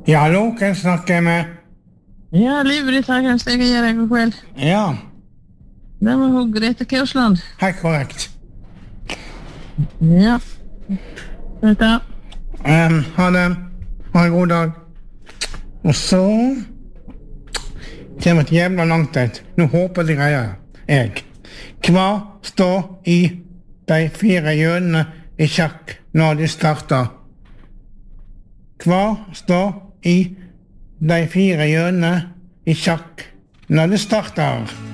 Ja, hallo, hvem snakker jeg med? Ja, livet har kanskje jeg gjør i går kveld. Ja, Det var hun Grete Kausland. helt korrekt. Ja. Dette. Ha det. Ha en god dag. Og så kommer et jævla langt et. Nå håper de greier jeg. Hva står i de 4 hjørnene i sjakk når de starter? Hva står i de 4 hjørnene i sjakk når det starter?